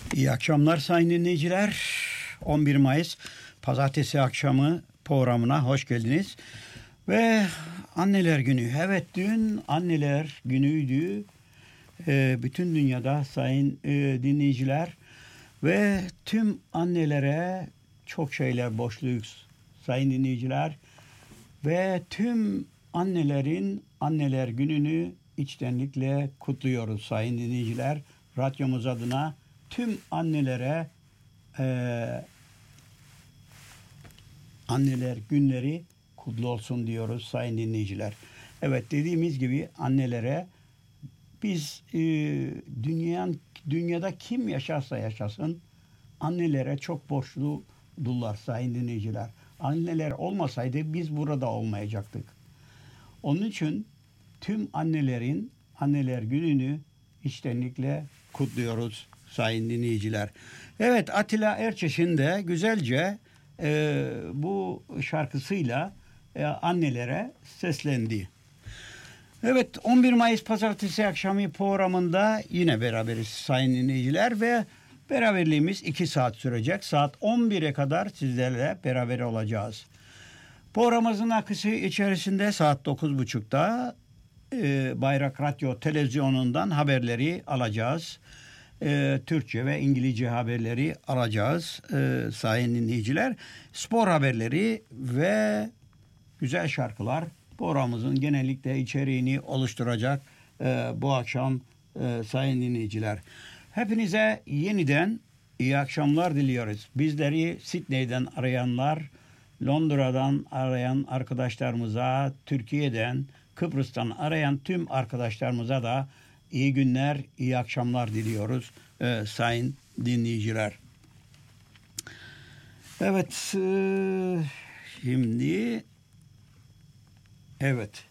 İyi akşamlar sayın dinleyiciler. 11 Mayıs Pazartesi akşamı programına hoş geldiniz. Ve Anneler Günü. Evet, dün Anneler Günü'ydü. Bütün dünyada sayın dinleyiciler ve tüm annelere çok şeyler borçluyuz sayın dinleyiciler. Ve tüm annelerin Anneler Günü'nü içtenlikle kutluyoruz sayın dinleyiciler. Radyomuz adına tüm annelere Anneler Günleri kutlu olsun diyoruz sayın dinleyiciler. Evet, dediğimiz gibi annelere biz dünyada kim yaşarsa yaşasın annelere çok borçludular sayın dinleyiciler. Anneler olmasaydı biz burada olmayacaktık. Onun için tüm annelerin Anneler Günü'nü içtenlikle kutluyoruz sayın dinleyiciler. Evet, Atilla Erçeş'in de güzelce bu şarkısıyla annelere seslendi. Evet, 11 Mayıs Pazartesi akşamı programında yine beraberiz sayın dinleyiciler ve beraberliğimiz 2 saat sürecek. Saat 11'e kadar sizlerle beraber olacağız. Programımızın akışı içerisinde saat 9.30'da Bayrak Radyo Televizyonu'ndan haberleri alacağız. Türkçe ve İngilizce haberleri alacağız sayın dinleyiciler. Spor haberleri ve güzel şarkılar programımızın genellikle içeriğini oluşturacak bu akşam sayın dinleyiciler. Hepinize yeniden iyi akşamlar diliyoruz. Bizleri Sydney'den arayanlar, Londra'dan arayan arkadaşlarımıza, Türkiye'den, Kıbrıs'tan arayan tüm arkadaşlarımıza da iyi günler, iyi akşamlar diliyoruz sayın dinleyiciler. Evet, şimdi evet.